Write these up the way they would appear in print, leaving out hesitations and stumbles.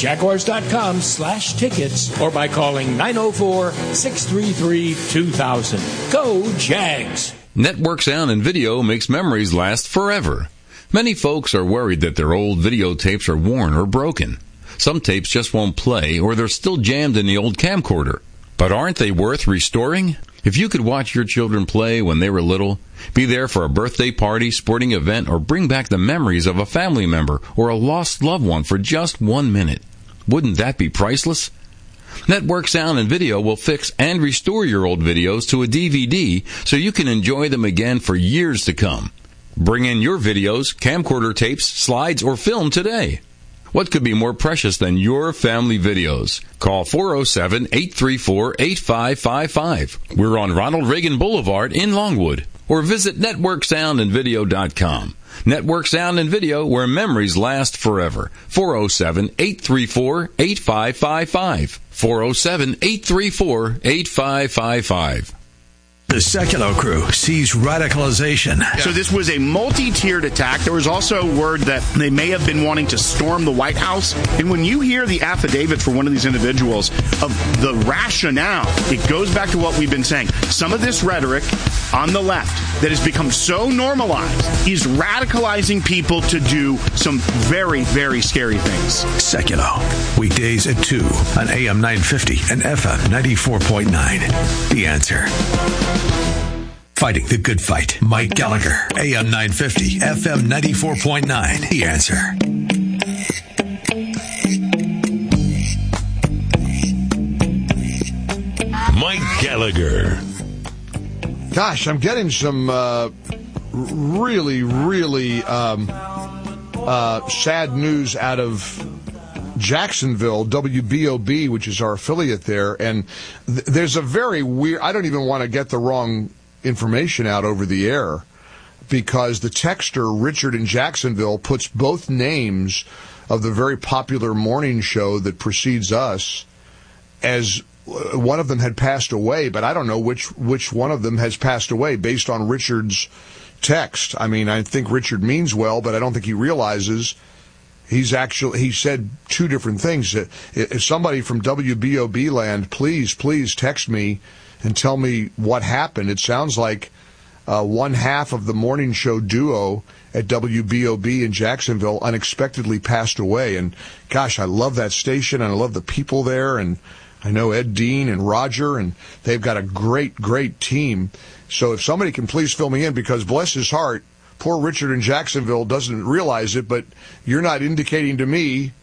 Jaguars.com/tickets or by calling 904-633-2000. Go Jags! Network Sound and Video makes memories last forever. Many folks are worried that their old videotapes are worn or broken. Some tapes just won't play, or they're still jammed in the old camcorder. But aren't they worth restoring? If you could watch your children play when they were little, be there for a birthday party, sporting event, or bring back the memories of a family member or a lost loved one for just 1 minute, wouldn't that be priceless? Network Sound and Video will fix and restore your old videos to a DVD so you can enjoy them again for years to come. Bring in your videos, camcorder tapes, slides, or film today. What could be more precious than your family videos? Call 407-834-8555. We're on Ronald Reagan Boulevard in Longwood. Or visit networksoundandvideo.com. Network Sound and Video, where memories last forever. 407-834-8555. 407-834-8555. The Sekulow crew sees radicalization. So this was a multi-tiered attack. There was also word that they may have been wanting to storm the White House. And when you hear the affidavit for one of these individuals of the rationale, it goes back to what we've been saying. Some of this rhetoric on the left that has become so normalized is radicalizing people to do some very, very scary things. Sekulow, weekdays at 2 on AM 950 and FM 94.9. The Answer. Fighting the good fight. Mike Gallagher, AM 950, FM 94.9. The Answer. Mike Gallagher. Gosh, I'm getting some really, really sad news out of Jacksonville, WBOB, which is our affiliate there. And there's a very weird, I don't even want to get the wrong information out over the air, because the texter Richard in Jacksonville puts both names of the very popular morning show that precedes us as one of them had passed away, but I don't know which one of them has passed away based on Richard's text. I mean, I think Richard means well, but I don't think he realizes he said two different things. If somebody from WBOB land, please text me and tell me what happened. It sounds like one half of the morning show duo at WBOB in Jacksonville unexpectedly passed away. And gosh, I love that station, and I love the people there, and I know Ed Dean and Roger, and they've got a great, great team. So if somebody can please fill me in, because bless his heart, poor Richard in Jacksonville doesn't realize it, but you're not indicating to me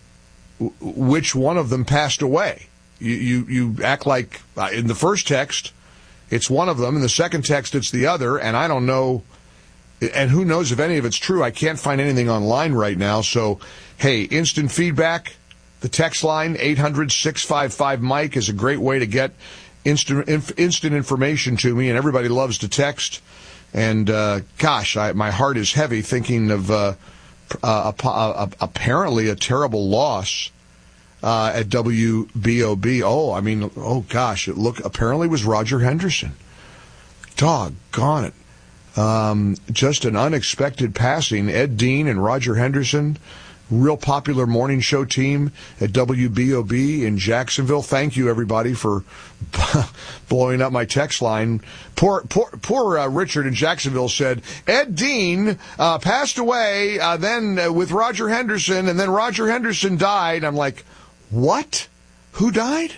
which one of them passed away. You act like in the first text it's one of them, in the second text it's the other, and I don't know, and who knows if any of it's true. I can't find anything online right now. So, hey, instant feedback, the text line, 800-655-MIKE, is a great way to get instant information to me, and everybody loves to text. And, gosh, my heart is heavy thinking of apparently a terrible loss at WBOB. Gosh, apparently was Roger Henderson. Doggone it. Just an unexpected passing. Ed Dean and Roger Henderson, real popular morning show team at WBOB in Jacksonville. Thank you, everybody, for blowing up my text line. Poor Richard in Jacksonville said, Ed Dean passed away then with Roger Henderson, and then Roger Henderson died. I'm like, what? Who died?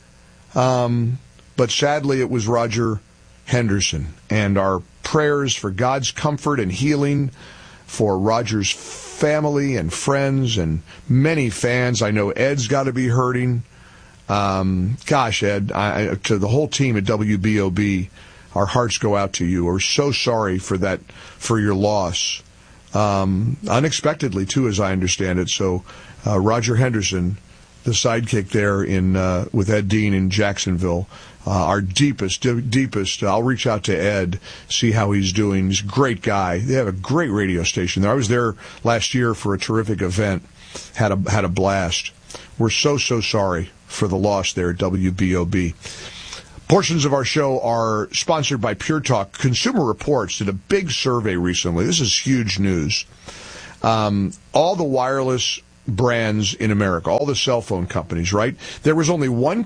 But sadly, it was Roger Henderson. And our prayers for God's comfort and healing for Roger's family and friends and many fans. I know Ed's got to be hurting. Gosh, Ed, to the whole team at WBOB, our hearts go out to you. We're so sorry for your loss. Unexpectedly, too, as I understand it. So, Roger Henderson, the sidekick there with Ed Dean in Jacksonville, our deepest. I'll reach out to Ed, see how he's doing. He's a great guy. They have a great radio station there. I was there last year for a terrific event. Had a blast. We're so sorry for the loss there at WBOB. Portions of our show are sponsored by Pure Talk. Consumer Reports did a big survey recently. This is huge news. All the wireless brands in America, all the cell phone companies, right? There was only one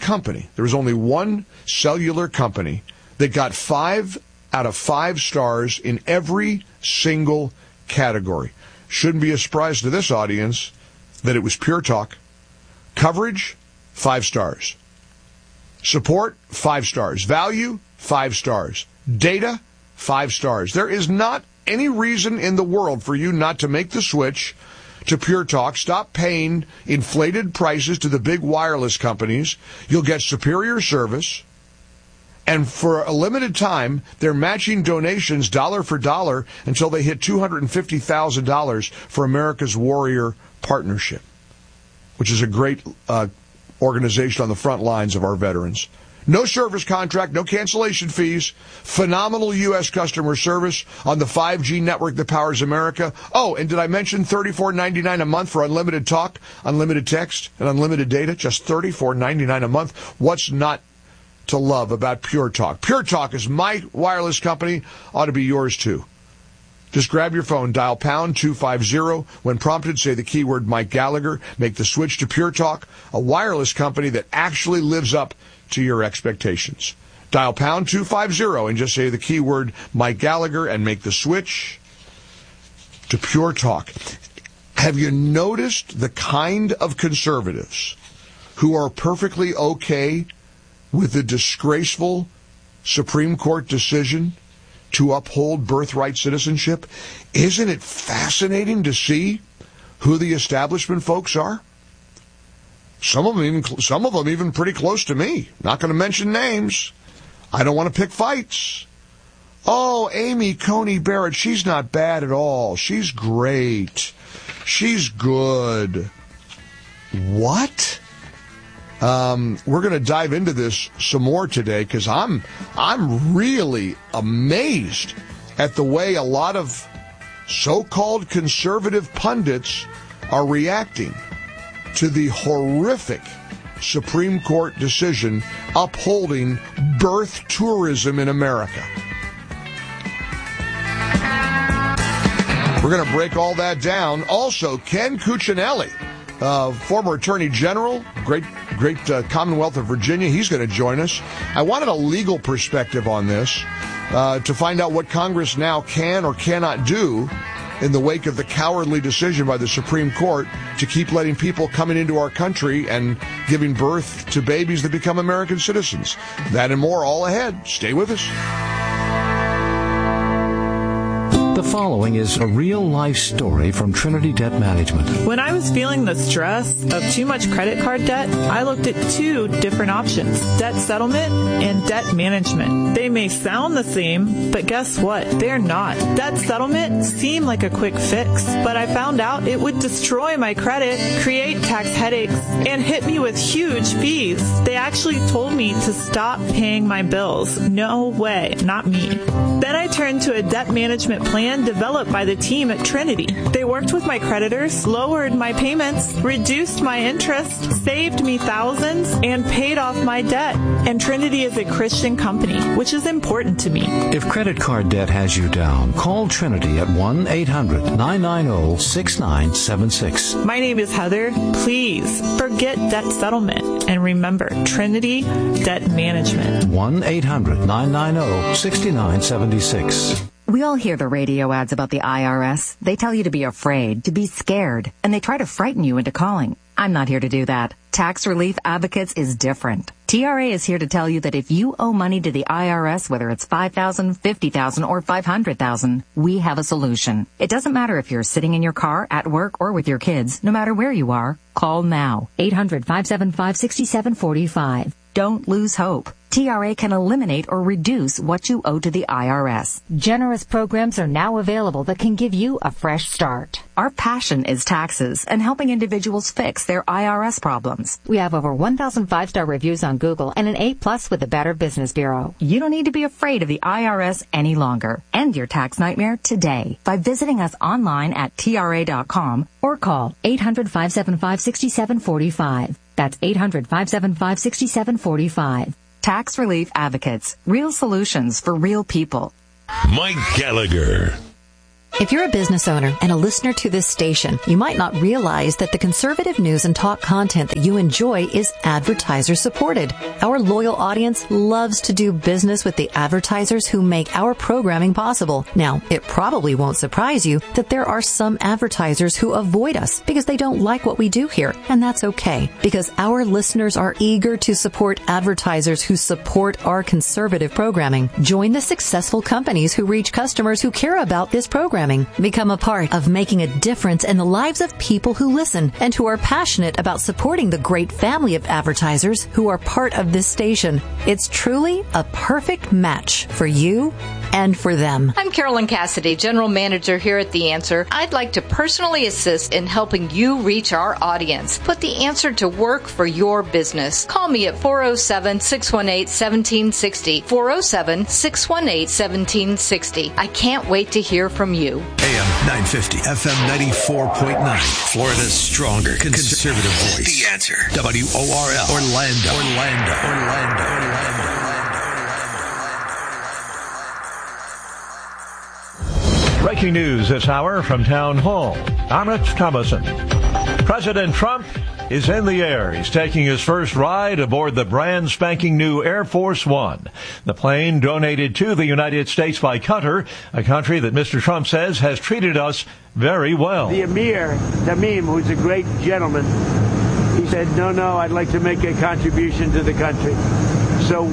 cellular company that got 5 out of 5 stars in every single category. Shouldn't be a surprise to this audience that it was Pure Talk. Coverage, 5 stars. Support, 5 stars. Value, 5 stars. Data, 5 stars. There is not any reason in the world for you not to make the switch to Pure Talk. Stop paying inflated prices to the big wireless companies. You'll get superior service. And for a limited time, they're matching donations dollar for dollar until they hit $250,000 for America's Warrior Partnership, which is a great organization on the front lines of our veterans. No service contract, no cancellation fees, phenomenal U.S. customer service on the 5G network that powers America. Oh, and did I mention $34.99 a month for unlimited talk, unlimited text, and unlimited data? Just $34.99 a month. What's not to love about Pure Talk? Pure Talk is my wireless company, ought to be yours too. Just grab your phone, dial pound 250. When prompted, say the keyword Mike Gallagher. Make the switch to Pure Talk, a wireless company that actually lives up to your expectations. Dial pound 250 and just say the keyword Mike Gallagher and make the switch to Pure Talk. Have you noticed the kind of conservatives who are perfectly okay with the disgraceful Supreme Court decision to uphold birthright citizenship? Isn't it fascinating to see who the establishment folks are? Some of them even pretty close to me. Not going to mention names. I don't want to pick fights. Oh, Amy Coney Barrett, she's not bad at all. She's great. She's good. What? We're going to dive into this some more today because I'm really amazed at the way a lot of so-called conservative pundits are reacting to the horrific Supreme Court decision upholding birth tourism in America. We're going to break all that down. Also, Ken Cuccinelli, former Attorney General, great Commonwealth of Virginia. He's going to join us. I wanted a legal perspective on this to find out what Congress now can or cannot do in the wake of the cowardly decision by the Supreme Court to keep letting people coming into our country and giving birth to babies that become American citizens. That and more all ahead. Stay with us. The following is a real-life story from Trinity Debt Management. When I was feeling the stress of too much credit card debt, I looked at 2 different options: debt settlement and debt management. They may sound the same, but guess what? They're not. Debt settlement seemed like a quick fix, but I found out it would destroy my credit, create tax headaches, and hit me with huge fees. They actually told me to stop paying my bills. No way, not me. Then I turned to a debt management plan developed by the team at Trinity. They worked with my creditors, lowered my payments, reduced my interest, saved me thousands, and paid off my debt. And Trinity is a Christian company, which is important to me. If credit card debt has you down, call Trinity at 1-800-990-6976. My name is Heather. Please forget debt settlement and remember Trinity Debt Management. 1-800-990-6976. We all hear the radio ads about the IRS. They tell you to be afraid, to be scared, and they try to frighten you into calling. I'm not here to do that. Tax Relief Advocates is different. TRA is here to tell you that if you owe money to the IRS, whether it's $5,000, $50,000, or $500,000, we have a solution. It doesn't matter if you're sitting in your car, at work, or with your kids. No matter where you are, call now. 800-575-6745. Don't lose hope. TRA can eliminate or reduce what you owe to the IRS. Generous programs are now available that can give you a fresh start. Our passion is taxes and helping individuals fix their IRS problems. We have over 1,000 5-star reviews on Google and an A+ with the Better Business Bureau. You don't need to be afraid of the IRS any longer. End your tax nightmare today by visiting us online at TRA.com or call 800-575-6745. That's 800-575-6745. Tax Relief Advocates. Real solutions for real people. Mike Gallagher. If you're a business owner and a listener to this station, you might not realize that the conservative news and talk content that you enjoy is advertiser supported. Our loyal audience loves to do business with the advertisers who make our programming possible. Now, it probably won't surprise you that there are some advertisers who avoid us because they don't like what we do here, and that's okay, because our listeners are eager to support advertisers who support our conservative programming. Join the successful companies who reach customers who care about this programming. Become a part of making a difference in the lives of people who listen and who are passionate about supporting the great family of advertisers who are part of this station. It's truly a perfect match for you and for them. I'm Carolyn Cassidy, General Manager here at The Answer. I'd like to personally assist in helping you reach our audience. Put The Answer to work for your business. Call me at 407-618-1760. 407-618-1760. I can't wait to hear from you. AM 950, FM 94.9. Florida's stronger conservative voice. The Answer. WORL. Orlando. Breaking news this hour from Town Hall. I'm Rich Thomason. President Trump is in the air. He's taking his first ride aboard the brand spanking new Air Force One. The plane donated to the United States by Qatar, a country that Mr. Trump says has treated us very well. The Emir Tamim, who's a great gentleman, he said, no, I'd like to make a contribution to the country. So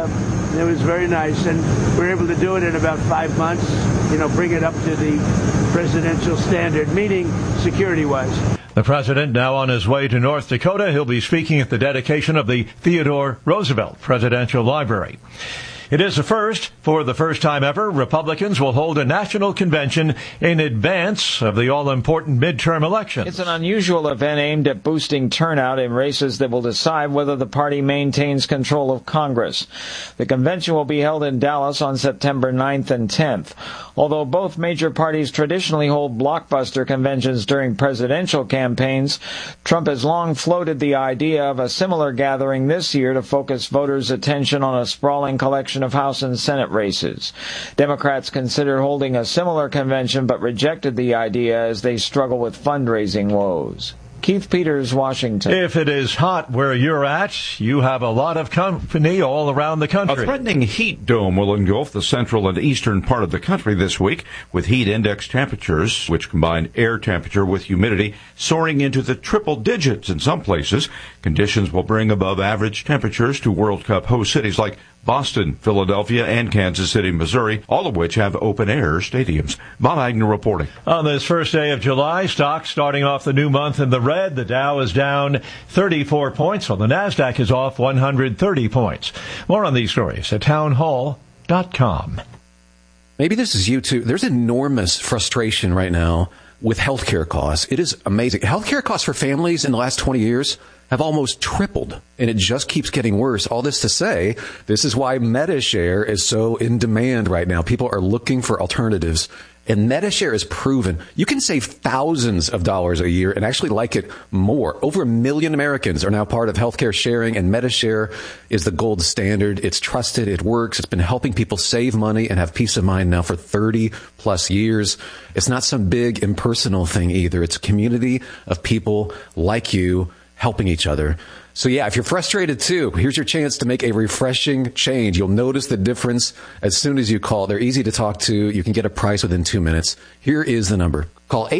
it was very nice, and we were able to do it in about 5 months, bring it up to the presidential standard, meaning security-wise. The president now on his way to North Dakota. He'll be speaking at the dedication of the Theodore Roosevelt Presidential Library. It is a first. For the first time ever, Republicans will hold a national convention in advance of the all-important midterm elections. It's an unusual event aimed at boosting turnout in races that will decide whether the party maintains control of Congress. The convention will be held in Dallas on September 9th and 10th. Although both major parties traditionally hold blockbuster conventions during presidential campaigns, Trump has long floated the idea of a similar gathering this year to focus voters' attention on a sprawling collection of House and Senate races. Democrats considered holding a similar convention but rejected the idea as they struggle with fundraising woes. Keith Peters, Washington. If it is hot where you're at, you have a lot of company all around the country. A threatening heat dome will engulf the central and eastern part of the country this week, with heat index temperatures, which combine air temperature with humidity, soaring into the triple digits in some places. Conditions will bring above average temperatures to World Cup host cities like Boston, Philadelphia, and Kansas City, Missouri, all of which have open-air stadiums. Bob Agnew reporting. On this first day of July, stocks starting off the new month in the red. The Dow is down 34 points, while the NASDAQ is off 130 points. More on these stories at townhall.com. Maybe this is you, too. There's enormous frustration right now with healthcare costs. It is amazing. Healthcare costs for families in the last 20 years have almost tripled, and it just keeps getting worse. All this to say, this is why Medi-Share is so in demand right now. People are looking for alternatives, and Medi-Share is proven. You can save thousands of dollars a year and actually like it more. Over 1 million Americans are now part of healthcare sharing, and Medi-Share is the gold standard. It's trusted. It works. It's been helping people save money and have peace of mind now for 30 plus years. It's not some big impersonal thing either. It's a community of people like you helping each other. So yeah, if you're frustrated too, here's your chance to make a refreshing change. You'll notice the difference as soon as you call. They're easy to talk to. You can get a price within 2 minutes. Here is the number. Call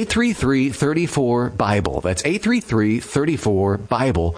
833-34-BIBLE. That's 833-34-BIBLE.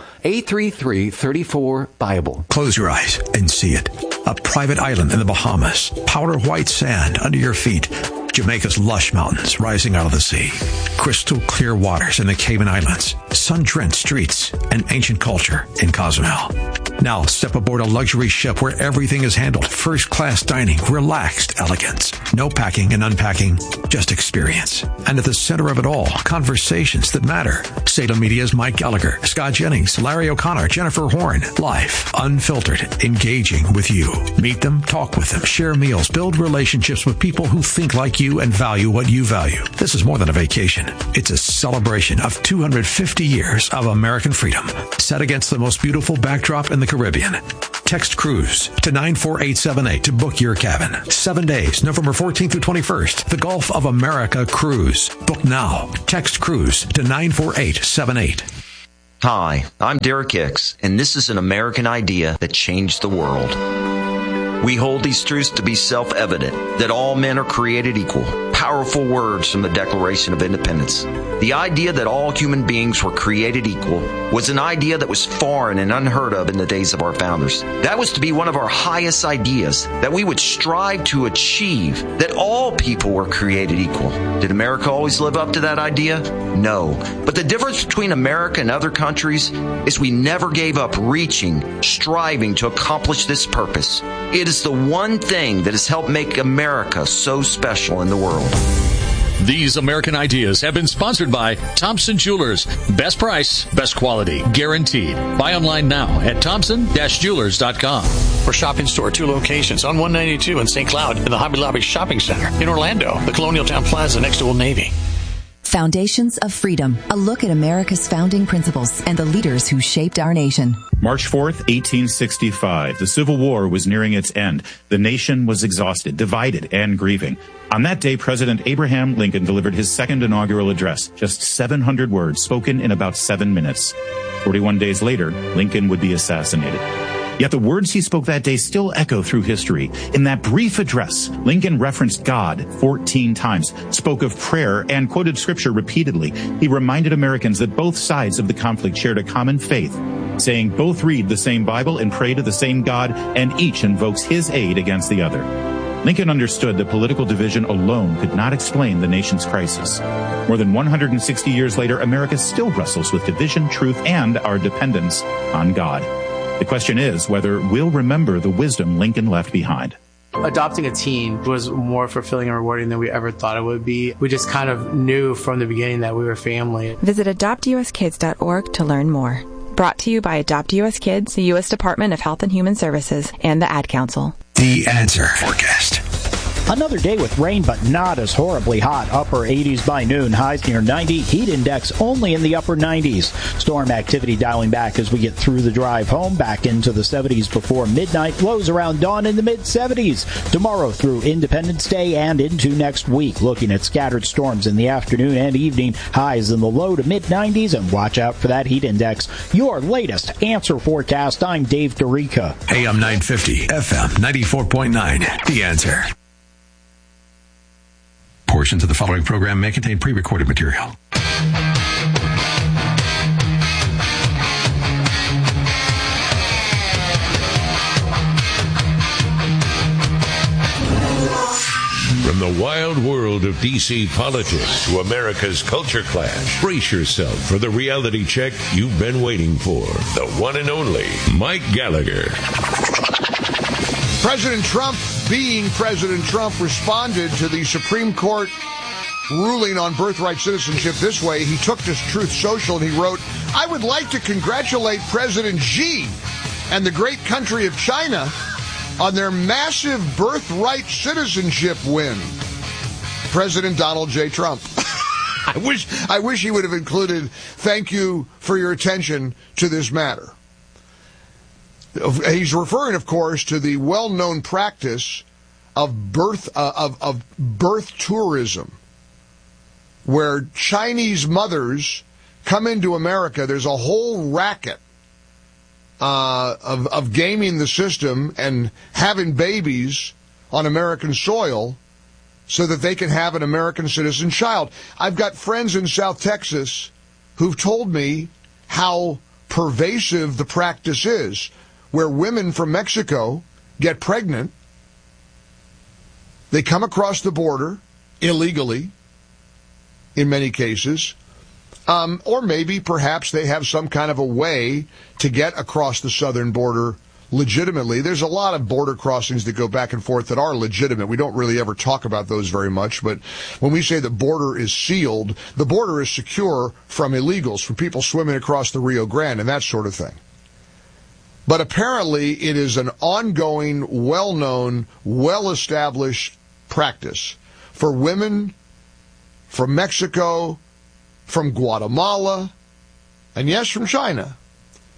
833-34-BIBLE. Close your eyes and see it. A private island in the Bahamas. Powder white sand under your feet. Jamaica's lush mountains rising out of the sea. Crystal clear waters in the Cayman Islands. Sun-drenched streets and ancient culture in Cozumel. Now step aboard a luxury ship where everything is handled. First-class dining, relaxed elegance. No packing and unpacking, just experience. And at the center of it all, conversations that matter. Salem Media's Mike Gallagher, Scott Jennings, Larry O'Connor, Jennifer Horn. Live, unfiltered, engaging with you. Meet them, talk with them, share meals, build relationships with people who think like you and value what you value. This is more than a vacation. It's a celebration of 250 years of American freedom, set against the most beautiful backdrop in the Caribbean. Text cruise to 94878 to book your cabin. 7 days, November 14th through 21st. The Gulf of America Cruise. Book now. Text cruise to 94878. Hi, I'm Derek Hicks, and this is an American idea that changed the world. We hold these truths to be self-evident, that all men are created equal. Powerful words from the Declaration of Independence. The idea that all human beings were created equal was an idea that was foreign and unheard of in the days of our founders. That was to be one of our highest ideas, that we would strive to achieve, that all people were created equal. Did America always live up to that idea? No. But the difference between America and other countries is we never gave up reaching, striving to accomplish this purpose. It is the one thing that has helped make America so special in the world. These American ideas have been sponsored by Thompson Jewelers. Best price, best quality, guaranteed. Buy online now at thompson-jewelers.com. For Shopping Store, 2 locations on 192 in St. Cloud and the Hobby Lobby Shopping Center. In Orlando, the Colonial Town Plaza next to Old Navy. Foundations of Freedom, a look at America's founding principles and the leaders who shaped our nation. March 4th, 1865. The Civil War was nearing its end. The nation was exhausted, divided, and grieving. On that day, President Abraham Lincoln delivered his second inaugural address, just 700 words spoken in about 7 minutes. 41 days later, Lincoln would be assassinated. Yet the words he spoke that day still echo through history. In that brief address, Lincoln referenced God 14 times, spoke of prayer, and quoted scripture repeatedly. He reminded Americans that both sides of the conflict shared a common faith, saying both read the same Bible and pray to the same God, and each invokes his aid against the other. Lincoln understood that political division alone could not explain the nation's crisis. More than 160 years later, America still wrestles with division, truth, and our dependence on God. The question is whether we'll remember the wisdom Lincoln left behind. Adopting a teen was more fulfilling and rewarding than we ever thought it would be. We just kind of knew from the beginning that we were family. Visit adoptuskids.org to learn more. Brought to you by Adopt US Kids, the U.S. Department of Health and Human Services, and the Ad Council. The Answer Forecast. Another day with rain, but not as horribly hot. Upper 80s by noon, highs near 90. Heat index only in the upper 90s. Storm activity dialing back as we get through the drive home, back into the 70s before midnight. Lows around dawn in the mid-70s. Tomorrow through Independence Day and into next week. Looking at scattered storms in the afternoon and evening. Highs in the low to mid-90s, and watch out for that heat index. Your latest Answer Forecast. I'm Dave DeRica. AM 950, FM 94.9. The Answer. Portions of the following program may contain pre-recorded material. From the wild world of D.C. politics to America's culture clash, brace yourself for the reality check you've been waiting for. The one and only Mike Gallagher. President Trump, being President Trump, responded to the Supreme Court ruling on birthright citizenship this way. He took to Truth Social and he wrote, "I would like to congratulate President Xi and the great country of China on their massive birthright citizenship win. President Donald J. Trump." I wish he would have included, "Thank you for your attention to this matter." He's referring, of course, to the well-known practice of birth tourism, where Chinese mothers come into America. There's a whole racket of gaming the system and having babies on American soil so that they can have an American citizen child. I've got friends in South Texas who've told me how pervasive the practice is, where women from Mexico get pregnant, they come across the border illegally, in many cases, or maybe perhaps they have some kind of a way to get across the southern border legitimately. There's a lot of border crossings that go back and forth that are legitimate. We don't really ever talk about those very much, but when we say the border is sealed, the border is secure from illegals, from people swimming across the Rio Grande and that sort of thing. But apparently it is an ongoing, well-known, well-established practice for women from Mexico, from Guatemala, and yes, from China,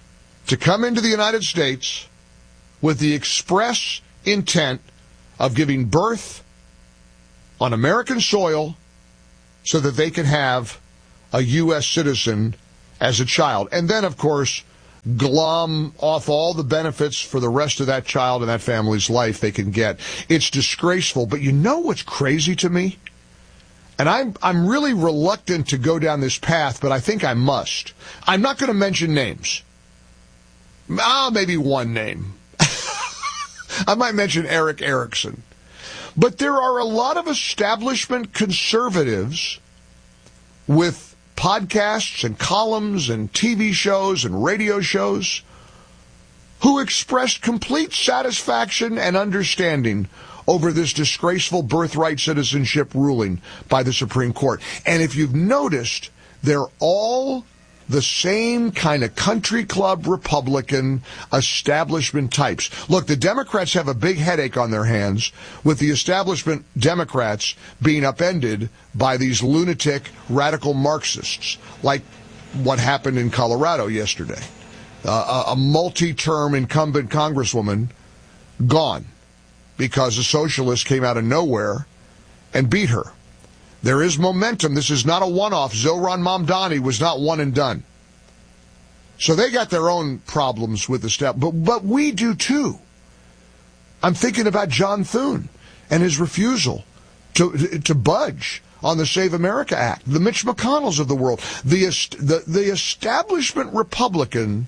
to come into the United States with the express intent of giving birth on American soil so that they can have a U.S. citizen as a child. And then, of course, glom off all the benefits for the rest of that child and that family's life they can get. It's disgraceful. But you know what's crazy to me? And I'm really reluctant to go down this path, but I think I must. I'm not going to mention names. Maybe one name. I might mention Eric Erickson. But there are a lot of establishment conservatives with podcasts and columns and TV shows and radio shows who expressed complete satisfaction and understanding over this disgraceful birthright citizenship ruling by the Supreme Court. And if you've noticed, they're all the same kind of country club Republican establishment types. Look, the Democrats have a big headache on their hands with the establishment Democrats being upended by these lunatic radical Marxists, like what happened in Colorado yesterday. A multi-term incumbent congresswoman gone because a socialist came out of nowhere and beat her. There is momentum. This is not a one-off. Zohran Mamdani was not one and done. So they got their own problems with the step, but we do too. I'm thinking about John Thune and his refusal to budge on the Save America Act, the Mitch McConnells of the world, the establishment Republican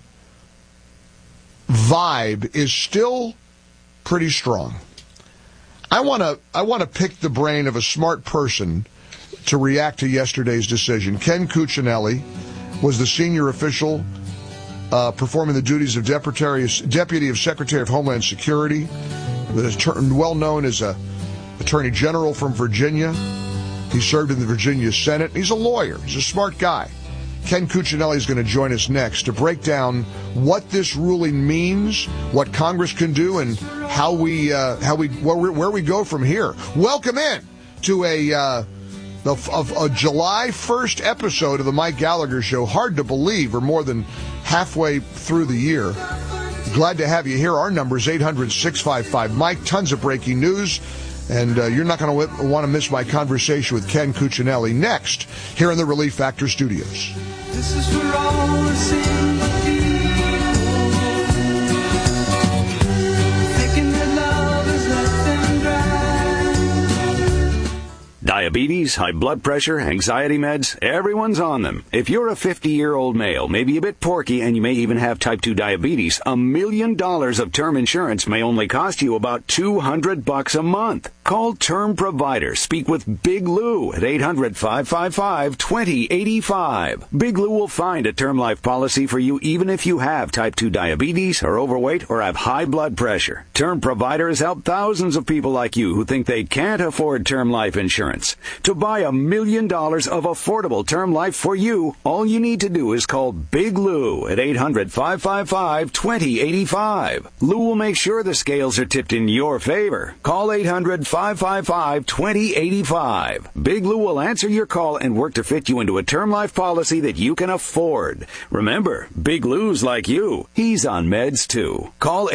vibe is still pretty strong. I want to pick the brain of a smart person to react to yesterday's decision. Ken Cuccinelli was the senior official performing the duties of Deputy of Secretary of Homeland Security, well known as a Attorney General from Virginia. He served in the Virginia Senate. He's a lawyer. He's a smart guy. Ken Cuccinelli is going to join us next to break down what this ruling means, what Congress can do, and where we go from here. Welcome in to a July 1st episode of the Mike Gallagher Show. Hard to believe we're more than halfway through the year. Glad to have you here. Our number is 800-655-MIKE. Tons of breaking news. And you're not going to want to miss my conversation with Ken Cuccinelli next here in the Relief Factor Studios. This is for all the single people, thinking that love is left them dry. Diabetes, high blood pressure, anxiety meds, everyone's on them. If you're a 50-year-old male, maybe a bit porky, and you may even have type 2 diabetes, $1 million of term insurance may only cost you about $200 a month. Call Term Provider. Speak with Big Lou at 800-555-2085. Big Lou will find a term life policy for you even if you have type 2 diabetes, are overweight, or have high blood pressure. Term Provider has helped thousands of people like you who think they can't afford term life insurance. To buy $1 million of affordable term life for you, all you need to do is call Big Lou at 800-555-2085. Lou will make sure the scales are tipped in your favor. Call 800-555-2085. Big Lou will answer your call and work to fit you into a term life policy that you can afford. Remember, Big Lou's like you. He's on meds too. Call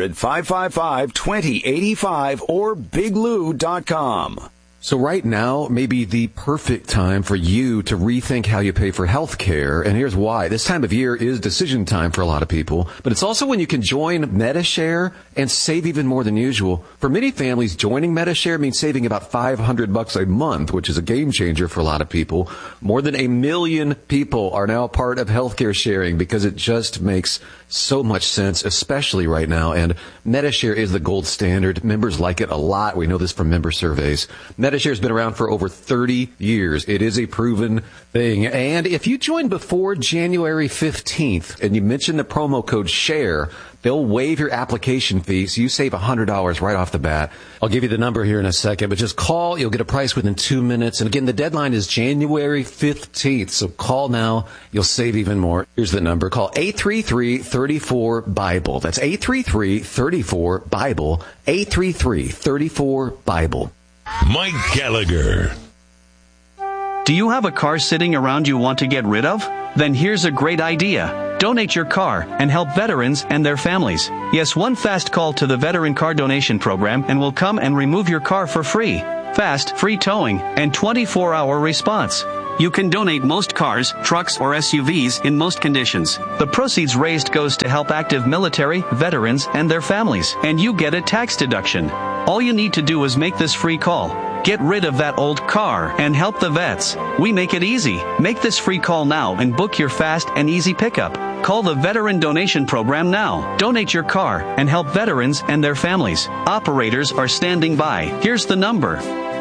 800-555-2085 or biglou.com. So right now may be the perfect time for you to rethink how you pay for health care. And here's why. This time of year is decision time for a lot of people, but it's also when you can join Medi-Share and save even more than usual. For many families, joining Medi-Share means saving about $500 a month, which is a game changer for a lot of people. More than 1 million people are now part of healthcare sharing because it just makes so much sense, especially right now. And Medi-Share is the gold standard. Members like it a lot. We know this from member surveys. Medi-Share has been around for over 30 years. It is a proven thing. And if you join before January 15th and you mention the promo code SHARE, they'll waive your application fee, so you save $100 right off the bat. I'll give you the number here in a second, but just call. You'll get a price within 2 minutes. And again, the deadline is January 15th, so call now. You'll save even more. Here's the number. Call 833-34-BIBLE. That's 833-34-BIBLE. 833-34-BIBLE. Mike Gallagher. Do you have a car sitting around you want to get rid of? Then here's a great idea. Donate your car and help veterans and their families. Yes, one fast call to the Veteran Car Donation Program and we'll come and remove your car for free. Fast, free towing, and 24-hour response. You can donate most cars, trucks, or SUVs in most conditions. The proceeds raised goes to help active military, veterans, and their families, and you get a tax deduction. All you need to do is make this free call. Get rid of that old car and help the vets. We make it easy. Make this free call now and book your fast and easy pickup. Call the Veteran Donation Program now. Donate your car and help veterans and their families. Operators are standing by. Here's the number.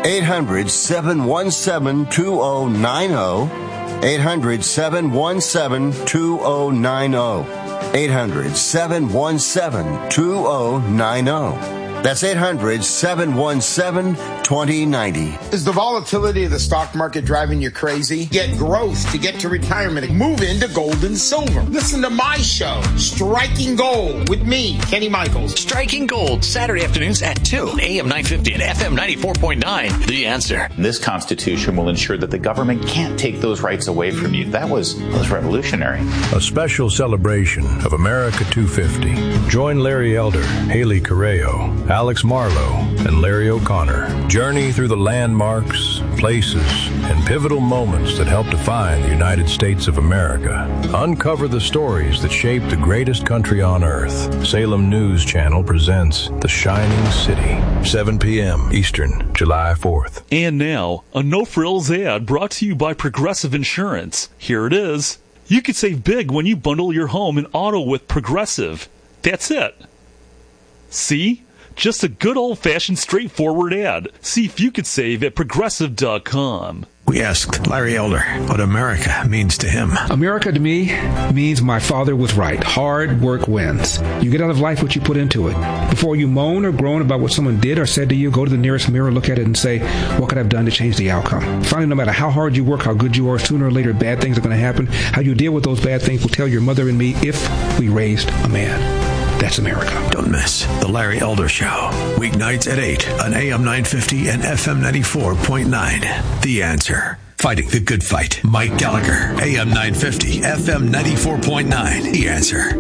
800-717-2090. 800-717-2090. 800-717-2090. That's 800-717-2090. Is the volatility of the stock market driving you crazy? Get growth to get to retirement. Move into gold and silver. Listen to my show, Striking Gold, with me, Kenny Michaels. Striking Gold, Saturday afternoons at 2, AM 950 and FM 94.9. The Answer. This Constitution will ensure that the government can't take those rights away from you. That was revolutionary. A special celebration of America 250. Join Larry Elder, Haley Correo, Alex Marlowe, and Larry O'Connor. Journey through the landmarks, places, and pivotal moments that help define the United States of America. Uncover the stories that shaped the greatest country on earth. Salem News Channel presents The Shining City, 7 p.m. Eastern, July 4th. And now, a no-frills ad brought to you by Progressive Insurance. Here it is. You could save big when you bundle your home and auto with Progressive. That's it. See? Just a good old-fashioned straightforward ad. See if you could save at Progressive.com. We asked Larry Elder what America means to him. America to me means my father was right. Hard work wins. You get out of life what you put into it. Before you moan or groan about what someone did or said to you, go to the nearest mirror, look at it, and say, what could I have done to change the outcome? Finally, no matter how hard you work, how good you are, sooner or later, bad things are going to happen. How you deal with those bad things will tell your mother and me if we raised a man. That's America. Don't miss The Larry Elder Show. Weeknights at 8 on AM 950 and FM 94.9. The Answer. Fighting the good fight. Mike Gallagher. AM 950, FM 94.9. The Answer.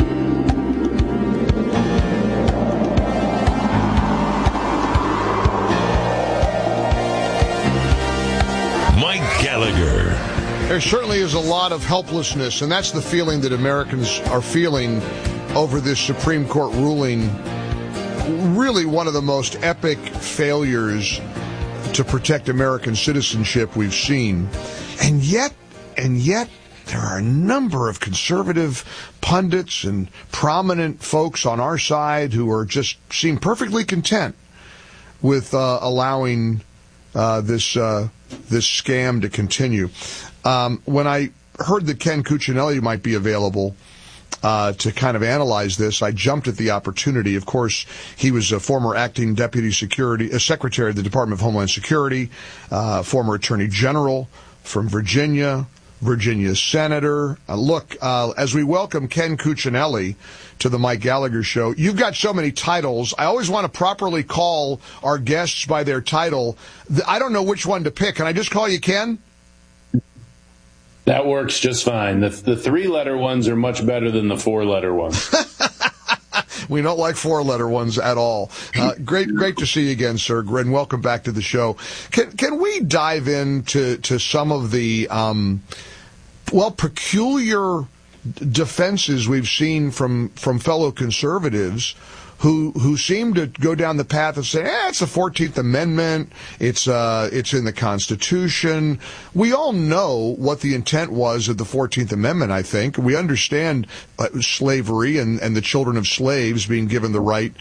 Mike Gallagher. There certainly is a lot of helplessness, and that's the feeling that Americans are feeling over this Supreme Court ruling. Really one of the most epic failures to protect American citizenship we've seen. And yet, there are a number of conservative pundits and prominent folks on our side who are just seem perfectly content with allowing this scam to continue. When I heard that Ken Cuccinelli might be available to kind of analyze this, I jumped at the opportunity. Of course, he was a former acting deputy secretary of the Department of Homeland Security, former attorney general from Virginia senator. Look, as we welcome Ken Cuccinelli to the Mike Gallagher Show, you've got so many titles. I always want to properly call our guests by their title. I don't know which one to pick. Can I just call you Ken? That works just fine. The three-letter ones are much better than the four-letter ones. We don't like four-letter ones at all. Great to see you again, sir, and welcome back to the show. Can we dive into some of the peculiar defenses we've seen from fellow conservatives who seem to go down the path of saying, it's the 14th Amendment, it's in the Constitution. We all know what the intent was of the 14th Amendment, I think. We understand slavery and the children of slaves being given the right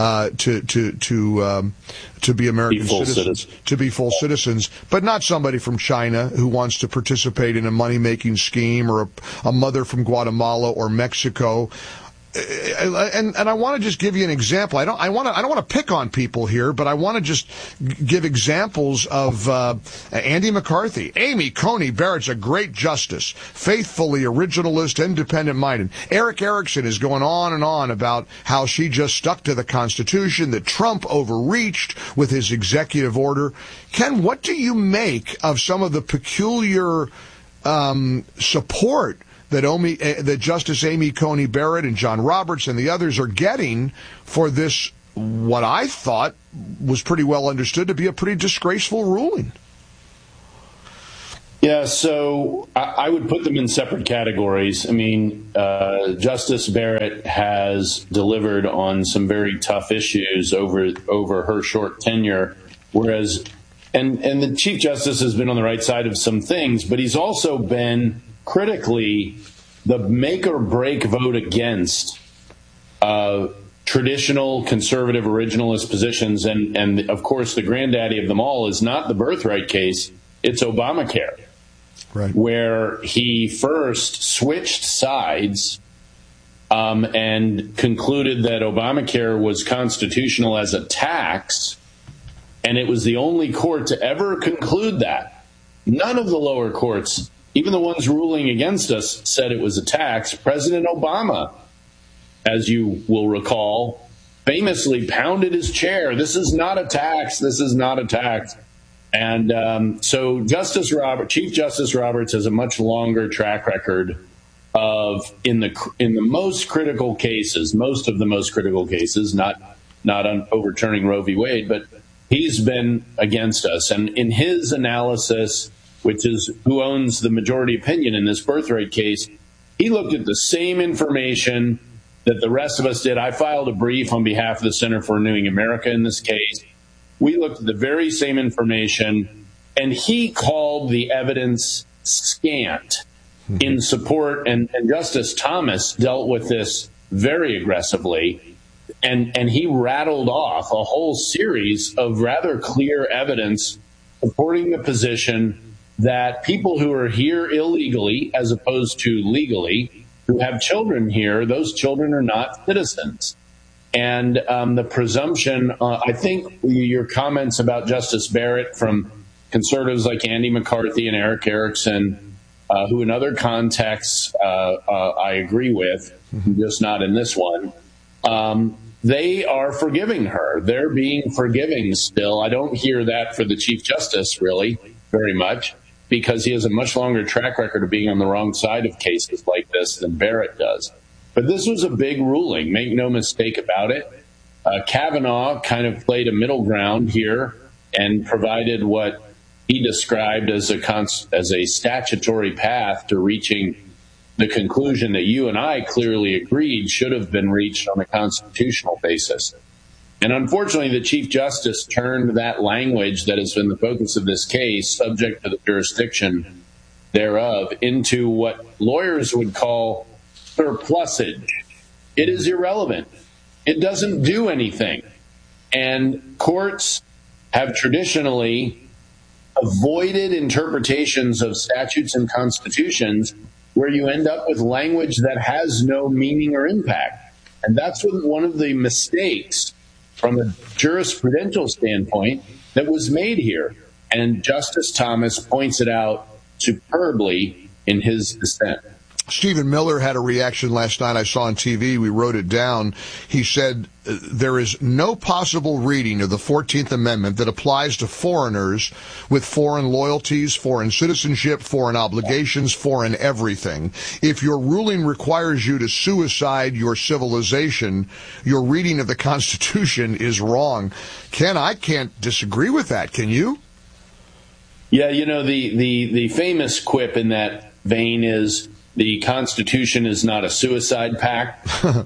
to be American citizens, to be full citizens, but not somebody from China who wants to participate in a money-making scheme, or a mother from Guatemala or Mexico. And I want to just give you an example. I don't want to pick on people here, but I want to just give examples of Andy McCarthy. Amy Coney Barrett's a great justice, faithfully originalist, independent-minded. Eric Erickson is going on and on about how she just stuck to the Constitution, that Trump overreached with his executive order. Ken, what do you make of some of the peculiar support that Justice Amy Coney Barrett and John Roberts and the others are getting for this, what I thought was pretty well understood to be a pretty disgraceful ruling. Yeah, so I would put them in separate categories. I mean, Justice Barrett has delivered on some very tough issues over her short tenure, whereas, and the Chief Justice has been on the right side of some things, but he's also been critically the make or break vote against traditional conservative originalist positions. And of course, the granddaddy of them all is not the birthright case, it's Obamacare. Right. Where he first switched sides and concluded that Obamacare was constitutional as a tax, and it was the only court to ever conclude that. None of the lower courts, even the ones ruling against us, said it was a tax. President Obama, as you will recall, famously pounded his chair. This is not a tax. This is not a tax. And so Chief Justice Roberts has a much longer track record of in the most critical cases, most of the most critical cases, not on overturning Roe v. Wade, but he's been against us. And in his analysis, which is who owns the majority opinion in this birthright case, he looked at the same information that the rest of us did. I filed a brief on behalf of the Center for Renewing America in this case. We looked at the very same information, and he called the evidence scant in support, and Justice Thomas dealt with this very aggressively, and he rattled off a whole series of rather clear evidence supporting the position that people who are here illegally, as opposed to legally, who have children here, those children are not citizens. And the presumption, I think your comments about Justice Barrett from conservatives like Andy McCarthy and Eric Erickson, who in other contexts I agree with, just not in this one, they are forgiving her. They're being forgiving still. I don't hear that for the Chief Justice, really, very much, because he has a much longer track record of being on the wrong side of cases like this than Barrett does. But this was a big ruling, make no mistake about it. Kavanaugh kind of played a middle ground here and provided what he described as a statutory path to reaching the conclusion that you and I clearly agreed should have been reached on a constitutional basis. And unfortunately, the Chief Justice turned that language that has been the focus of this case, subject to the jurisdiction thereof, into what lawyers would call surplusage. It is irrelevant. It doesn't do anything. And courts have traditionally avoided interpretations of statutes and constitutions where you end up with language that has no meaning or impact. And that's one of the mistakes from a jurisprudential standpoint that was made here. And Justice Thomas points it out superbly in his dissent. Stephen Miller had a reaction last night I saw on TV. We wrote it down. He said, there is no possible reading of the 14th Amendment that applies to foreigners with foreign loyalties, foreign citizenship, foreign obligations, foreign everything. If your ruling requires you to suicide your civilization, your reading of the Constitution is wrong. Ken, I can't disagree with that. Can you? Yeah, the famous quip in that vein is, the Constitution is not a suicide pact,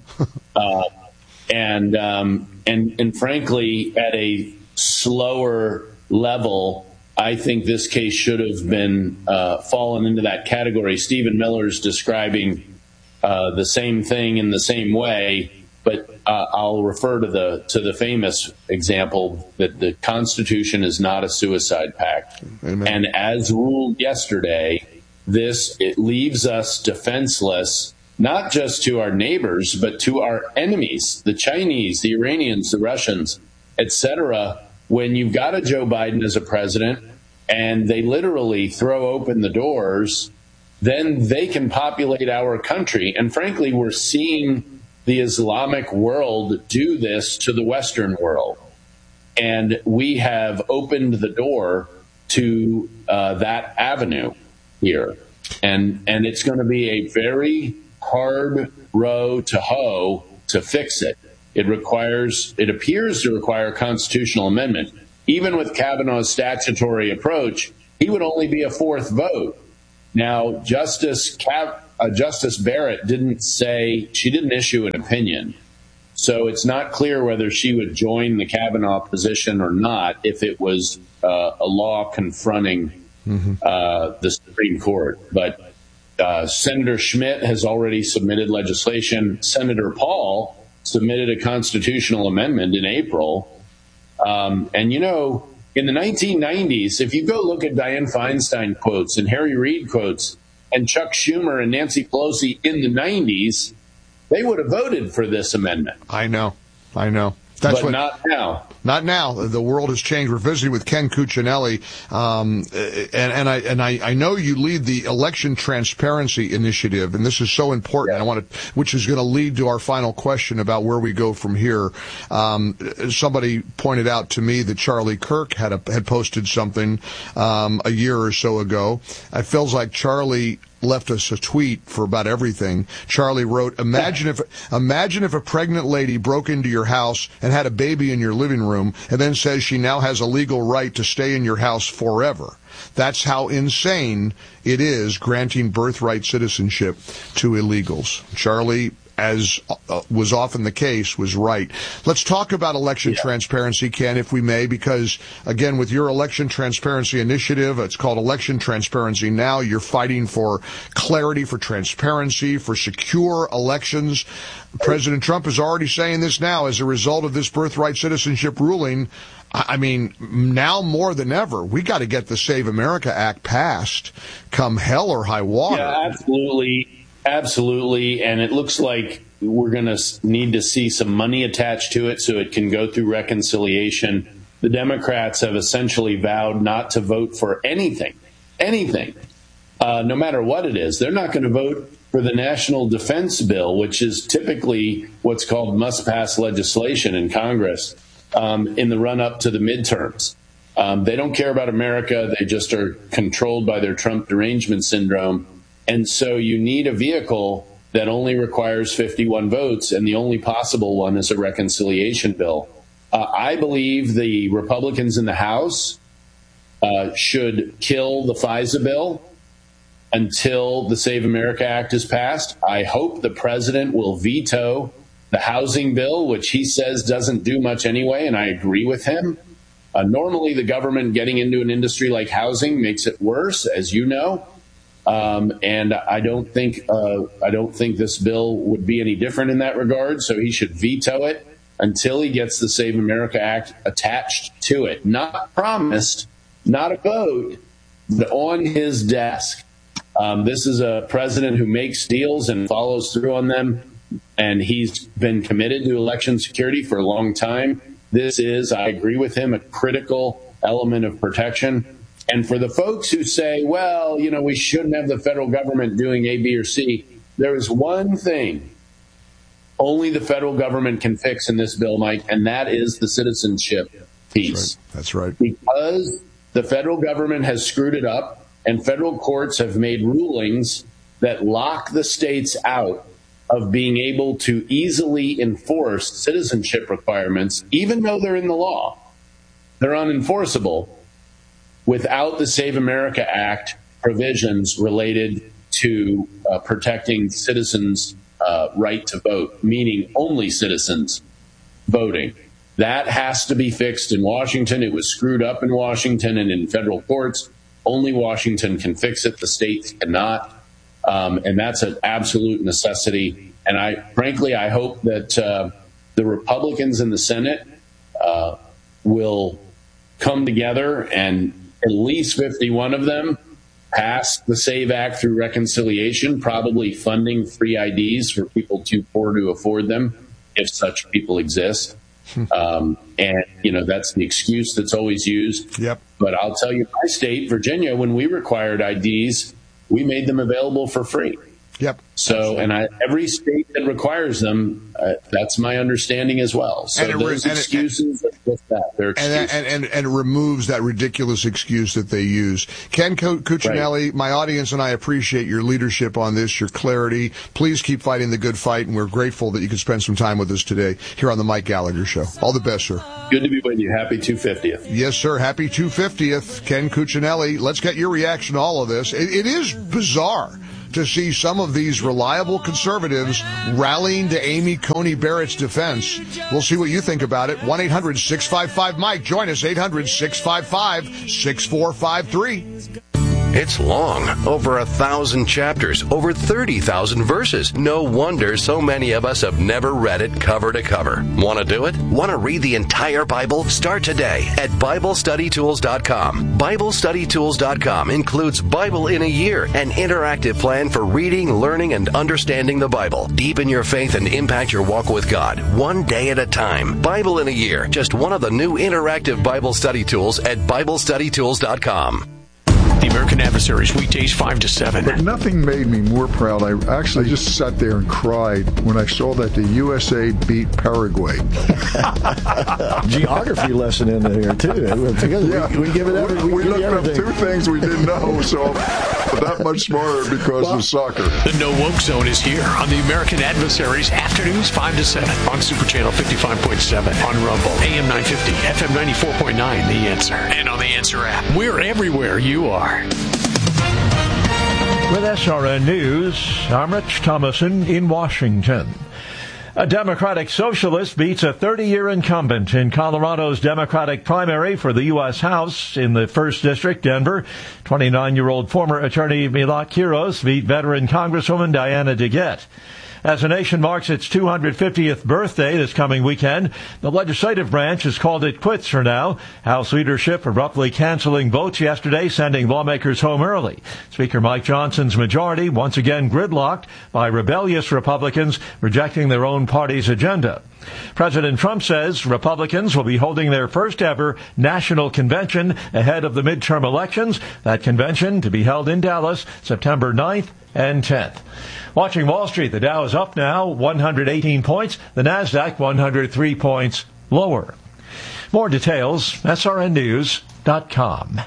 and frankly, at a slower level, I think this case should have been fallen into that category. Stephen Miller's describing the same thing in the same way, but I'll refer to the famous example that the Constitution is not a suicide pact. Amen. And as ruled yesterday, it leaves us defenseless, not just to our neighbors, but to our enemies, the Chinese, the Iranians, the Russians, etc. When you've got a Joe Biden as a president and they literally throw open the doors, then they can populate our country. And frankly, we're seeing the Islamic world do this to the Western world. And we have opened the door to that avenue here. And it's going to be a very hard row to hoe to fix it. It appears to require a constitutional amendment. Even with Kavanaugh's statutory approach, he would only be a fourth vote. Now, Justice Barrett didn't issue an opinion. So it's not clear whether she would join the Kavanaugh position or not if it was a law confronting the Supreme Court. But Senator Schmidt has already submitted legislation. Senator Paul submitted a constitutional amendment in April. And, you know, in the 1990s, if you go look at Dianne Feinstein quotes and Harry Reid quotes and Chuck Schumer and Nancy Pelosi in the 90s, they would have voted for this amendment. I know. But not now. Not now. The world has changed. We're visiting with Ken Cuccinelli, and I know you lead the Election Transparency Initiative, and this is so important. Yeah. Which is going to lead to our final question about where we go from here. Somebody pointed out to me that Charlie Kirk had posted something a year or so ago. It feels like Charlie left us a tweet for about everything. Charlie wrote, imagine if a pregnant lady broke into your house and had a baby in your living room and then says she now has a legal right to stay in your house forever. That's how insane it is granting birthright citizenship to illegals. Charlie, as was often the case, was right. Let's talk about election transparency, Ken, if we may, because, again, with your election transparency initiative, it's called Election Transparency Now. You're fighting for clarity, for transparency, for secure elections. President Trump is already saying this now as a result of this birthright citizenship ruling. I mean, now more than ever, we got to get the Save America Act passed, come hell or high water. Yeah, absolutely. And it looks like we're going to need to see some money attached to it so it can go through reconciliation. The Democrats have essentially vowed not to vote for anything, no matter what it is. They're not going to vote for the National Defense Bill, which is typically what's called must-pass legislation in Congress in the run-up to the midterms. They don't care about America. They just are controlled by their Trump derangement syndrome. And so you need a vehicle that only requires 51 votes, and the only possible one is a reconciliation bill. I believe the Republicans in the House should kill the FISA bill until the Save America Act is passed. I hope the president will veto the housing bill, which he says doesn't do much anyway, and I agree with him. Normally, the government getting into an industry like housing makes it worse, as you know. And I don't think this bill would be any different in that regard. So he should veto it until he gets the Save America Act attached to it. Not promised, not a vote, but on his desk. This is a president who makes deals and follows through on them. And he's been committed to election security for a long time. This is, I agree with him, a critical element of protection. And for the folks who say, well, you know, we shouldn't have the federal government doing A, B, or C, there is one thing only the federal government can fix in this bill, Mike, and that is the citizenship piece. That's right. Because the federal government has screwed it up, and federal courts have made rulings that lock the states out of being able to easily enforce citizenship requirements, even though they're in the law. They're unenforceable without the Save America Act provisions related to protecting citizens' right to vote, meaning only citizens voting. That has to be fixed in Washington. It was screwed up in Washington and in federal courts. Only Washington can fix it. The states cannot. And that's an absolute necessity. And I hope that the Republicans in the Senate will come together and at least 51 of them pass the SAVE Act through reconciliation, probably funding free IDs for people too poor to afford them, if such people exist. And, you know, that's the excuse that's always used. Yep. But I'll tell you, my state, Virginia, when we required IDs, we made them available for free. Yep. So, and every state that requires them, that's my understanding as well. So those excuses are just that. They're excuses. And it removes that ridiculous excuse that they use. Ken Cuccinelli, right. My audience and I appreciate your leadership on this, your clarity. Please keep fighting the good fight, and we're grateful that you could spend some time with us today here on the Mike Gallagher Show. All the best, sir. Good to be with you. Happy 250th. Yes, sir. Happy 250th. Ken Cuccinelli, let's get your reaction to all of this. It is bizarre to see some of these reliable conservatives rallying to Amy Coney Barrett's defense. We'll see what you think about it. 1-800-655-MIKE. Join us, 800-655-6453. It's long, over 1,000 chapters, over 30,000 verses. No wonder so many of us have never read it cover to cover. Want to do it? Want to read the entire Bible? Start today at BibleStudyTools.com. BibleStudyTools.com includes Bible in a Year, an interactive plan for reading, learning, and understanding the Bible. Deepen your faith and impact your walk with God, one day at a time. Bible in a Year, just one of the new interactive Bible study tools at BibleStudyTools.com. The American Adversaries, weekdays 5 to 7. But nothing made me more proud. I actually just sat there and cried when I saw that the USA beat Paraguay. Geography lesson in there, too. Yeah. We give it everything. We looked up two things we didn't know, so that much smarter because of soccer. The No Woke Zone is here on the American Adversaries, afternoons 5 to 7 on Super Channel 55.7, on Rumble, AM 950, FM 94.9, The Answer, and on The Answer app. We're everywhere you are. With SRN News, I'm Rich Thomason in Washington. A Democratic socialist beats a 30-year incumbent in Colorado's Democratic primary for the U.S. House in the 1st District, Denver. 29-year-old former attorney Milot Quiros beat veteran Congresswoman Diana DeGette. As the nation marks its 250th birthday this coming weekend, the legislative branch has called it quits for now. House leadership abruptly canceling votes yesterday, sending lawmakers home early. Speaker Mike Johnson's majority once again gridlocked by rebellious Republicans rejecting their own party's agenda. President Trump says Republicans will be holding their first ever national convention ahead of the midterm elections. That convention to be held in Dallas September 9th and 10th. Watching Wall Street, the Dow is up now 118 points, the Nasdaq 103 points lower. More details, srnnews.com.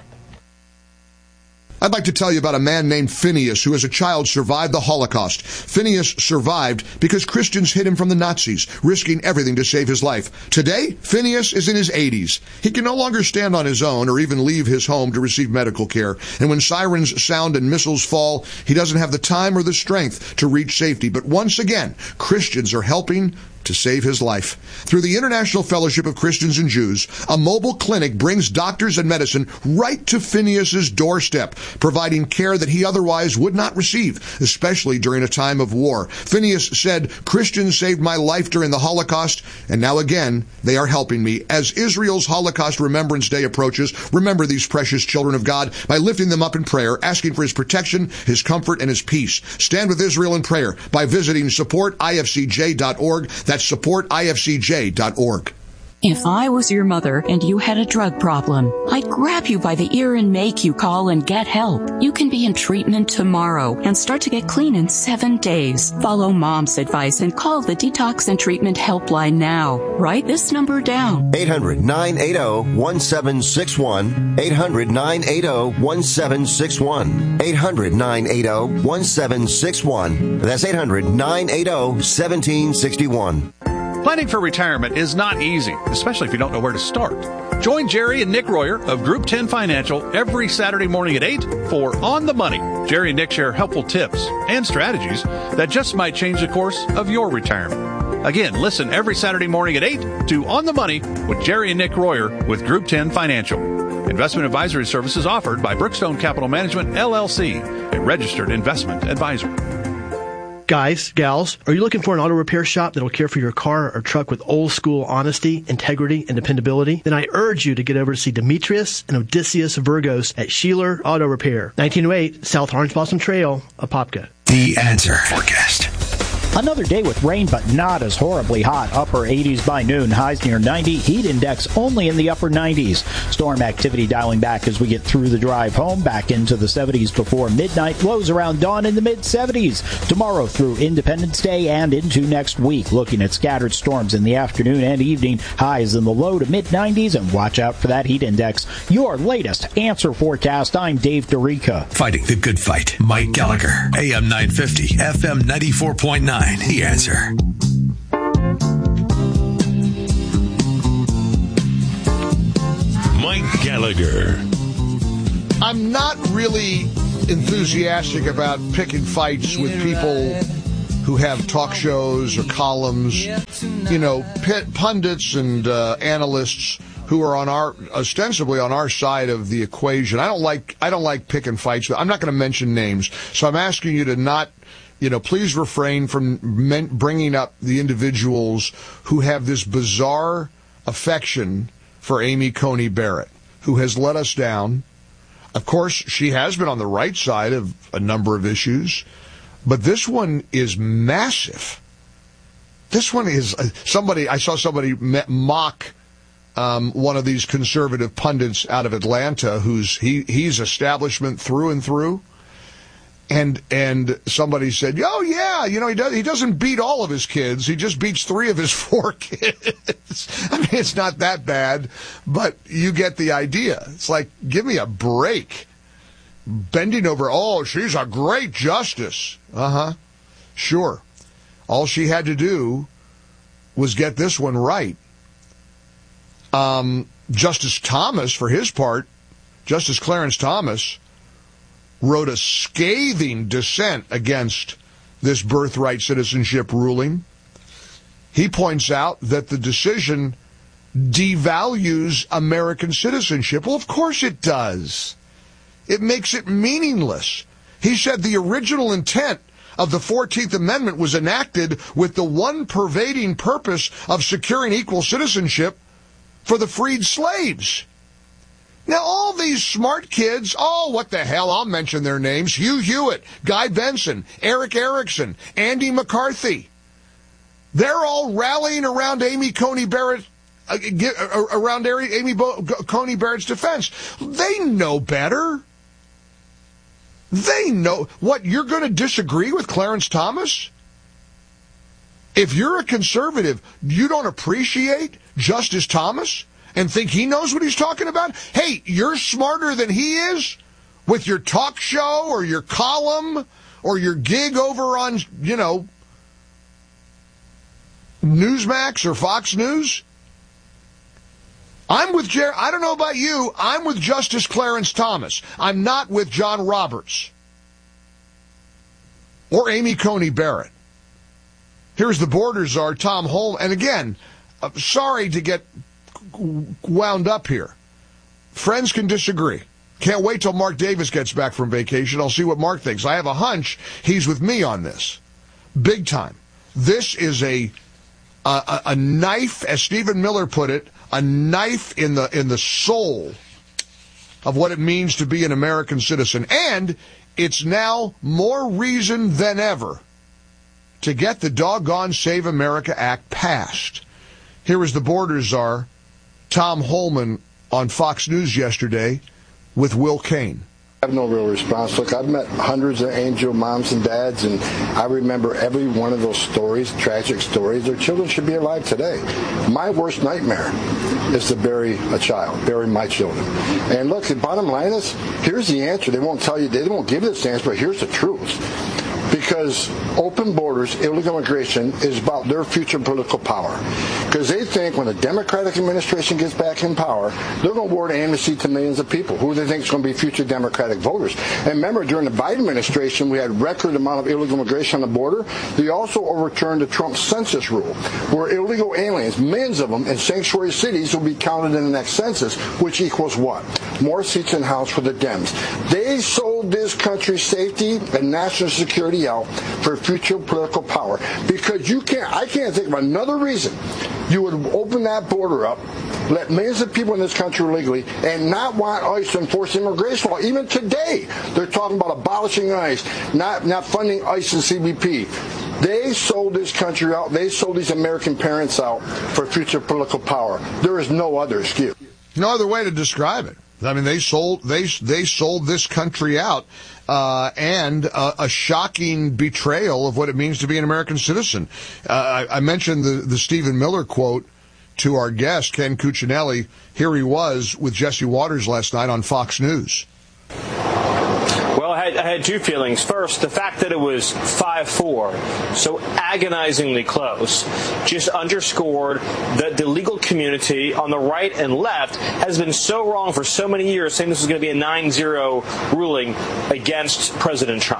I'd like to tell you about a man named Phineas who as a child survived the Holocaust. Phineas survived because Christians hid him from the Nazis, risking everything to save his life. Today, Phineas is in his 80s. He can no longer stand on his own or even leave his home to receive medical care. And when sirens sound and missiles fall, he doesn't have the time or the strength to reach safety. But once again, Christians are helping to save his life. Through the International Fellowship of Christians and Jews, a mobile clinic brings doctors and medicine right to Phineas's doorstep, providing care that he otherwise would not receive, especially during a time of war. Phineas said, "Christians saved my life during the Holocaust, and now again, they are helping me." As Israel's Holocaust Remembrance Day approaches, remember these precious children of God by lifting them up in prayer, asking for his protection, his comfort, and his peace. Stand with Israel in prayer by visiting supportifcj.org. That's supportifcj.org. If I was your mother and you had a drug problem, I'd grab you by the ear and make you call and get help. You can be in treatment tomorrow and start to get clean in 7 days. Follow Mom's advice and call the Detox and Treatment Helpline now. Write this number down. 800-980-1761. 800-980-1761. 800-980-1761. That's 800-980-1761. Planning for retirement is not easy, especially if you don't know where to start. Join Jerry and Nick Royer of Group 10 Financial every Saturday morning at 8 for On the Money. Jerry and Nick share helpful tips and strategies that just might change the course of your retirement. Again, listen every Saturday morning at 8 to On the Money with Jerry and Nick Royer with Group 10 Financial. Investment advisory services offered by Brookstone Capital Management, LLC, a registered investment advisor. Guys, gals, are you looking for an auto repair shop that will care for your car or truck with old school honesty, integrity, and dependability? Then I urge you to get over to see Demetrius and Odysseus Virgos at Sheeler Auto Repair, 1908 South Orange Blossom Trail, Apopka. The Answer Forecast. Another day with rain, but not as horribly hot. Upper 80s by noon, highs near 90. Heat index only in the upper 90s. Storm activity dialing back as we get through the drive home, back into the 70s before midnight. Lows around dawn in the mid-70s. Tomorrow through Independence Day and into next week. Looking at scattered storms in the afternoon and evening. Highs in the low to mid-90s, and watch out for that heat index. Your latest Answer Forecast. I'm Dave DeRica. Fighting the good fight. Mike Gallagher. AM 950, FM 94.9. The Answer. Mike Gallagher. I'm not really enthusiastic about picking fights with people who have talk shows or columns, pundits and analysts who are ostensibly on our side of the equation. I don't like picking fights. I'm not going to mention names, so I'm asking you to not. Please refrain from bringing up the individuals who have this bizarre affection for Amy Coney Barrett, who has let us down. Of course, she has been on the right side of a number of issues, but this one is massive. This one is I saw somebody mock one of these conservative pundits out of Atlanta he's establishment through and through. And somebody said, "Oh yeah, he doesn't beat all of his kids. He just beats 3 of his 4 kids." I mean, it's not that bad, but you get the idea. It's like, give me a break. Bending over, "Oh, she's a great justice." Sure. All she had to do was get this one right. Justice Thomas, for his part, Justice Clarence Thomas, wrote a scathing dissent against this birthright citizenship ruling. He points out that the decision devalues American citizenship. Well, of course it does. It makes it meaningless. He said the original intent of the 14th Amendment was enacted with the one pervading purpose of securing equal citizenship for the freed slaves. Now, all these smart kids, what the hell, I'll mention their names: Hugh Hewitt, Guy Benson, Eric Erickson, Andy McCarthy. They're all rallying around Amy Coney Barrett, Coney Barrett's defense. They know better. They know. What, you're going to disagree with Clarence Thomas? If you're a conservative, you don't appreciate Justice Thomas and think he knows what he's talking about? Hey, you're smarter than he is with your talk show or your column or your gig over on, Newsmax or Fox News? I'm with Jerry. I don't know about you. I'm with Justice Clarence Thomas. I'm not with John Roberts or Amy Coney Barrett. Here's the borders are Tom Holm. And again, sorry to get wound up here. Friends can disagree. Can't wait till Mark Davis gets back from vacation. I'll see what Mark thinks. I have a hunch he's with me on this. Big time. This is a knife, as Stephen Miller put it, a knife in the soul of what it means to be an American citizen. And it's now more reason than ever to get the doggone Save America Act passed. Here is the border czar, Tom Holman, on Fox News yesterday with Will Cain. I have no real response. Look, I've met hundreds of angel moms and dads, and I remember every one of those stories, tragic stories. Their children should be alive today. My worst nightmare is to bury a child, bury my children. And look, the bottom line is, here's the answer. They won't tell you, they won't give you this answer, but here's the truth. Because open borders, illegal immigration, is about their future political power. Because they think when the Democratic administration gets back in power, they're going to award amnesty to millions of people who they think is going to be future Democratic voters. And remember, during the Biden administration, we had record amount of illegal immigration on the border. They also overturned the Trump census rule, where illegal aliens, millions of them, in sanctuary cities will be counted in the next census, which equals what? More seats in House for the Dems. They sold this country's safety and national security out for future political power, because I can't think of another reason you would open that border up let millions of people in this country illegally and not want ICE to enforce immigration law. Even today, they're talking about abolishing ICE, not funding ICE and CBP. They sold this country out. They sold these American parents out for future political power. There is no other excuse. No other way to describe it. I mean, they sold this country out, and a shocking betrayal of what it means to be an American citizen. I mentioned the Stephen Miller quote to our guest, Ken Cuccinelli. Here he was with Jesse Waters last night on Fox News. Well, I had two feelings. First, the fact that it was 5-4, so agonizingly close, just underscored that the legal community on the right and left has been so wrong for so many years, saying this was going to be a 9-0 ruling against President Trump.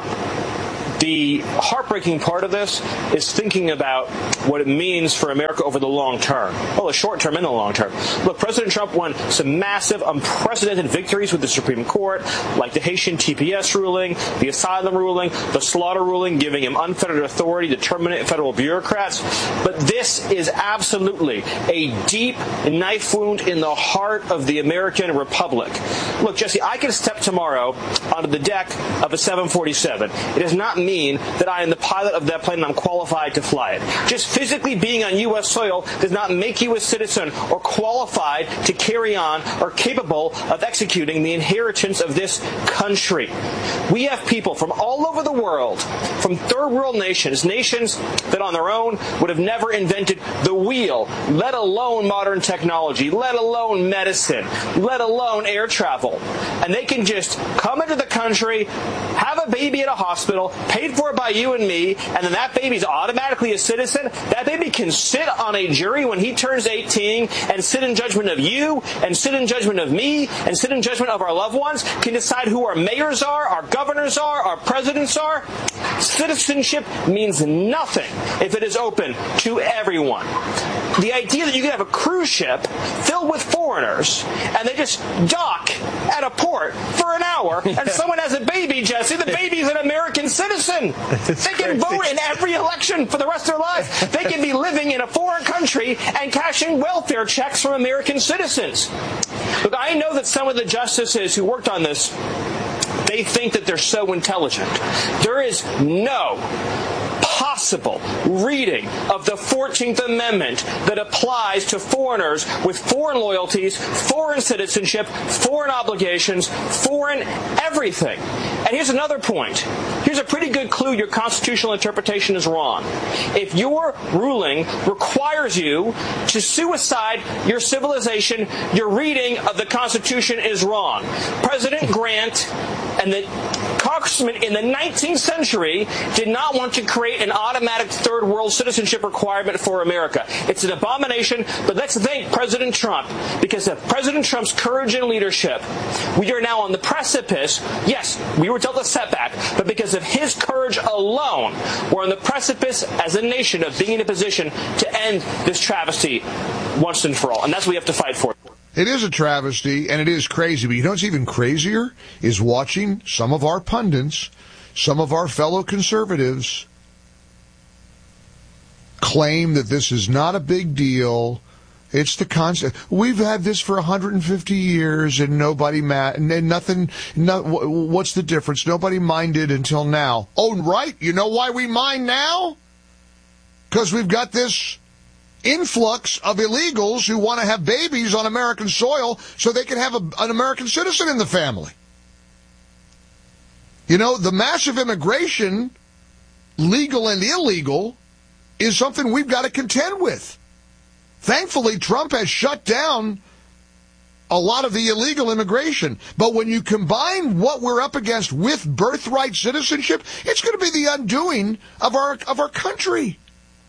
The heartbreaking part of this is thinking about what it means for America over the long term. Well, the short term and the long term. Look, President Trump won some massive, unprecedented victories with the Supreme Court, like the Haitian TPS ruling, the asylum ruling, the slaughter ruling, giving him unfettered authority to terminate federal bureaucrats. But this is absolutely a deep knife wound in the heart of the American Republic. Look, Jesse, I can step tomorrow onto the deck of a 747. It does not mean that I am the pilot of that plane and I'm qualified to fly it. Just physically being on U.S. soil does not make you a citizen or qualified to carry on or capable of executing the inheritance of this country. We have people from all over the world, from third world nations that on their own would have never invented the wheel, let alone modern technology, let alone medicine, let alone air travel. And they can just come into the country, have a baby at a hospital, paid for by you and me, and then that baby's automatically a citizen. That baby can sit on a jury when he turns 18 and sit in judgment of you, and sit in judgment of me, and sit in judgment of our loved ones, can decide who our mayors are, our governors are, our presidents are. Citizenship means nothing if it is open to everyone. The idea that you can have a cruise ship filled with foreigners and they just dock at a port for an hour and someone has a baby, Jesse, the baby's an American citizen. They can vote in every election for the rest of their lives. They can be living in a foreign country and cashing welfare checks from American citizens. Look, I know that some of the justices who worked on this, they think that they're so intelligent. There is no possible reading of the 14th Amendment that applies to foreigners with foreign loyalties, foreign citizenship, foreign obligations, foreign everything. And here's another point. Here's a pretty good clue your constitutional interpretation is wrong. If your ruling requires you to suicide your civilization, your reading of the Constitution is wrong. President Grant and the congressmen in the 19th century did not want to create an automatic third world citizenship requirement for America. It's an abomination, but let's thank President Trump, because of President Trump's courage and leadership, we are now on the precipice. Yes, we were dealt a setback, but because of his courage alone, we're on the precipice as a nation of being in a position to end this travesty once and for all. And that's what we have to fight for. It is a travesty, and it is crazy. But you know what's even crazier is watching some of our pundits, some of our fellow conservatives, claim that this is not a big deal. It's the concept. We've had this for 150 years, and nobody and nothing. What's the difference? Nobody minded until now. Oh, right. You know why we mind now? Because we've got this influx of illegals who want to have babies on American soil so they can have an American citizen in the family. You know, the massive immigration, legal and illegal, is something we've got to contend with. Thankfully, Trump has shut down a lot of the illegal immigration. But when you combine what we're up against with birthright citizenship, it's going to be the undoing of our country.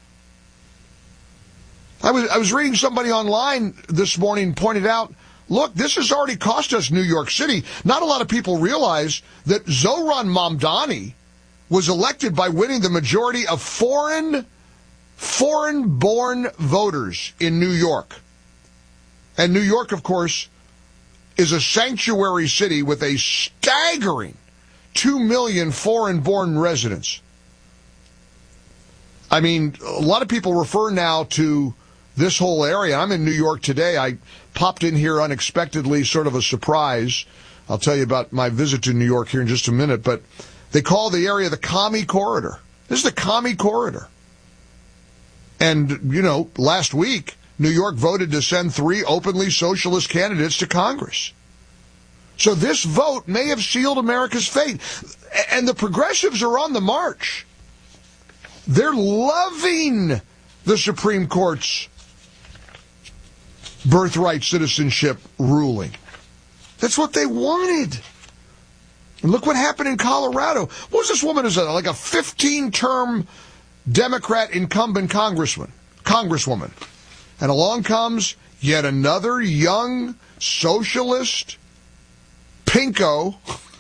I was reading somebody online this morning pointed out, look, this has already cost us New York City. Not a lot of people realize that Zohran Mamdani was elected by winning the majority of foreign-born voters in New York. And New York, of course, is a sanctuary city with a staggering 2 million foreign-born residents. I mean, a lot of people refer now to this whole area. I'm in New York today. I popped in here unexpectedly, sort of a surprise. I'll tell you about my visit to New York here in just a minute, but they call the area the Commie Corridor. This is the Commie Corridor. And, you know, last week, New York voted to send 3 openly socialist candidates to Congress. So this vote may have sealed America's fate. And the progressives are on the march. They're loving the Supreme Court's birthright citizenship ruling. That's what they wanted. And look what happened in Colorado. What was this woman? Is like a 15-term Democrat incumbent congresswoman. And along comes yet another young socialist pinko.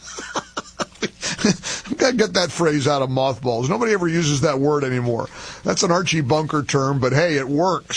I've got to get that phrase out of mothballs. Nobody ever uses that word anymore. That's an Archie Bunker term, but hey, it works.